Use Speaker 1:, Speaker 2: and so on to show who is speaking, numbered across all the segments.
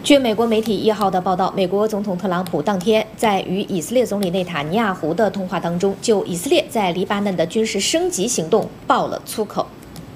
Speaker 1: 据美国媒体1号的报道，美国总统特朗普当天在与以色列总理内塔尼亚胡的通话当中，就以色列在黎巴嫩的军事升级行动爆了粗口。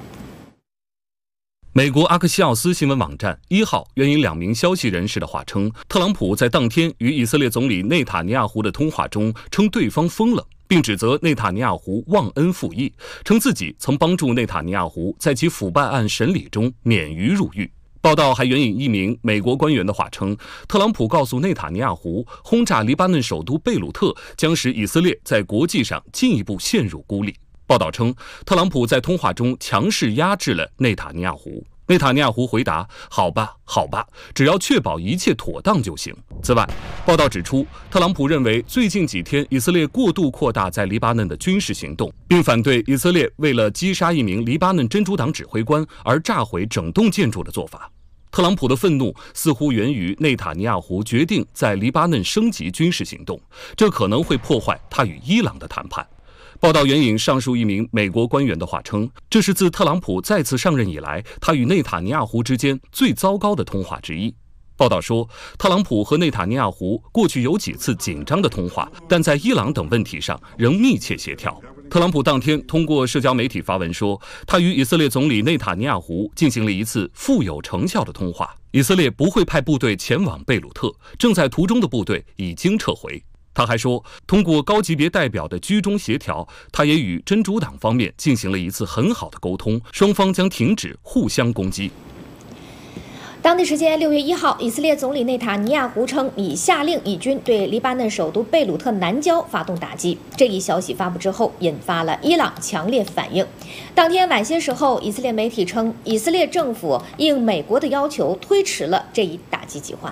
Speaker 2: 美国阿克西奥斯新闻网站1号援引2名消息人士的话称，特朗普在当天与以色列总理内塔尼亚胡的通话中称对方疯了，并指责内塔尼亚胡忘恩负义，称自己曾帮助内塔尼亚胡在其腐败案审理中免于入狱。报道还援引1名美国官员的话称，特朗普告诉内塔尼亚胡，轰炸黎巴嫩首都贝鲁特将使以色列在国际上进一步陷入孤立。报道称，特朗普在通话中强势压制了内塔尼亚胡。内塔尼亚胡回答：“好吧，好吧，只要确保一切妥当就行。”此外，报道指出，特朗普认为最近几天以色列过度扩大在黎巴嫩的军事行动，并反对以色列为了击杀1名黎巴嫩真主党指挥官而炸毁整栋建筑的做法。特朗普的愤怒似乎源于内塔尼亚胡决定在黎巴嫩升级军事行动，这可能会破坏他与伊朗的谈判。报道援引上述1名美国官员的话称，这是自特朗普再次上任以来，他与内塔尼亚胡之间最糟糕的通话之一。报道说，特朗普和内塔尼亚胡过去有几次紧张的通话，但在伊朗等问题上仍密切协调。特朗普当天通过社交媒体发文说，他与以色列总理内塔尼亚胡进行了一次富有成效的通话，以色列不会派部队前往贝鲁特，正在途中的部队已经撤回。他还说，通过高级别代表的居中协调，他也与真主党方面进行了一次很好的沟通，双方将停止互相攻击。
Speaker 1: 当地时间6月1号，以色列总理内塔尼亚胡称已下令以军对黎巴嫩首都贝鲁特南郊发动打击。这一消息发布之后，引发了伊朗强烈反应。当天晚些时候，以色列媒体称，以色列政府应美国的要求推迟了这一打击计划。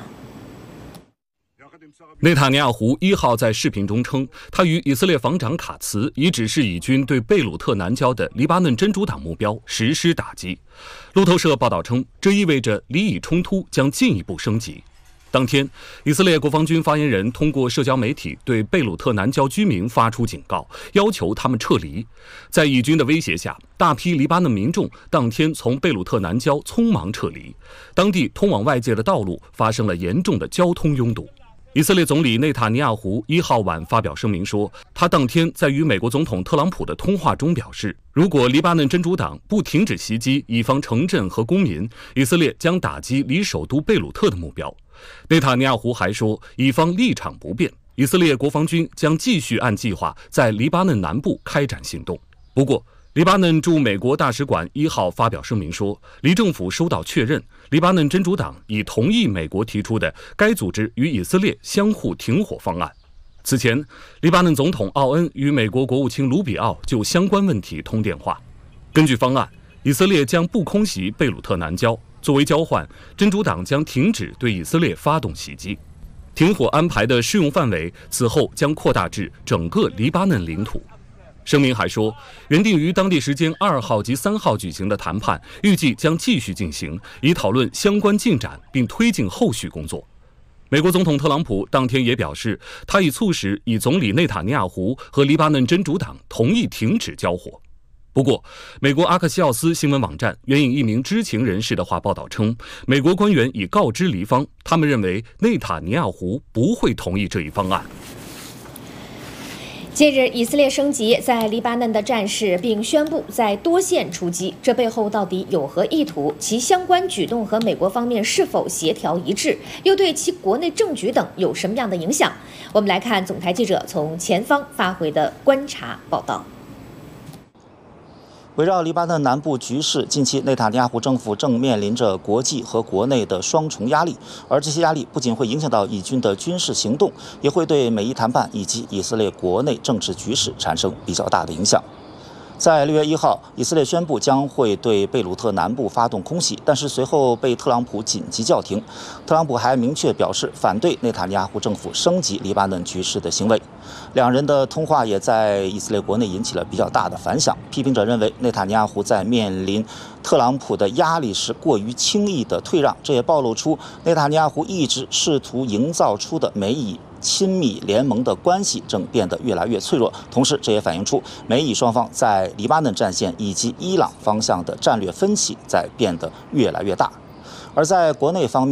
Speaker 2: 内塔尼亚胡1号在视频中称，他与以色列防长卡茨已指示以军对贝鲁特南郊的黎巴嫩真主党目标实施打击。路透社报道称，这意味着黎以冲突将进一步升级。当天，以色列国防军发言人通过社交媒体对贝鲁特南郊居民发出警告，要求他们撤离。在以军的威胁下，大批黎巴嫩民众当天从贝鲁特南郊匆忙撤离，当地通往外界的道路发生了严重的交通拥堵。以色列总理内塔尼亚胡1号晚发表声明说，他当天在与美国总统特朗普的通话中表示，如果黎巴嫩真主党不停止袭击以方城镇和公民，以色列将打击离首都贝鲁特的目标。内塔尼亚胡还说，以方立场不变，以色列国防军将继续按计划在黎巴嫩南部开展行动。不过，黎巴嫩驻美国大使馆1号发表声明说，黎政府收到确认，黎巴嫩真主党已同意美国提出的该组织与以色列相互停火方案。此前，黎巴嫩总统奥恩与美国国务卿卢比奥就相关问题通电话。根据方案，以色列将不空袭贝鲁特南郊，作为交换，真主党将停止对以色列发动袭击。停火安排的适用范围此后将扩大至整个黎巴嫩领土。声明还说，原定于当地时间2号及3号举行的谈判预计将继续进行，以讨论相关进展并推进后续工作。美国总统特朗普当天也表示，他已促使以总理内塔尼亚胡和黎巴嫩真主党同意停止交火。不过，美国阿克西奥斯新闻网站援引1名知情人士的话报道称，美国官员已告知黎方，他们认为内塔尼亚胡不会同意这一方案。
Speaker 1: 近日，以色列升级在黎巴嫩的战事，并宣布在多线出击，这背后到底有何意图？其相关举动和美国方面是否协调一致？又对其国内政局等有什么样的影响？我们来看总台记者从前方发回的观察报道。
Speaker 3: 围绕黎巴嫩南部局势，近期内塔尼亚胡政府正面临着国际和国内的双重压力，而这些压力不仅会影响到以军的军事行动，也会对美伊谈判以及以色列国内政治局势产生比较大的影响。在6月1号，以色列宣布将会对贝鲁特南部发动空袭，但是随后被特朗普紧急叫停。特朗普还明确表示反对内塔尼亚胡政府升级黎巴嫩局势的行为。两人的通话也在以色列国内引起了比较大的反响。批评者认为，内塔尼亚胡在面临特朗普的压力时过于轻易的退让，这也暴露出内塔尼亚胡一直试图营造出的美以亲密联盟的关系正变得越来越脆弱，同时这也反映出美以双方在黎巴嫩战线以及伊朗方向的战略分歧在变得越来越大。而在国内方面，